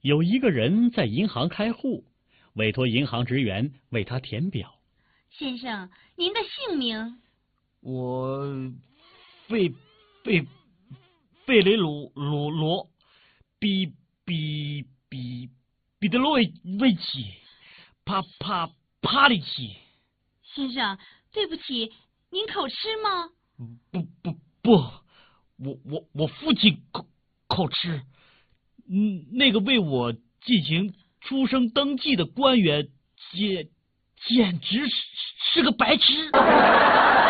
有一个人在银行开户，委托银行职员为他填表。 先生，您的姓名？ 我费雷罗彼得罗维奇帕里奇。 先生，对不起，您口吃吗？ 不，我父亲口吃。那个为我进行出生登记的官员简直是个白痴。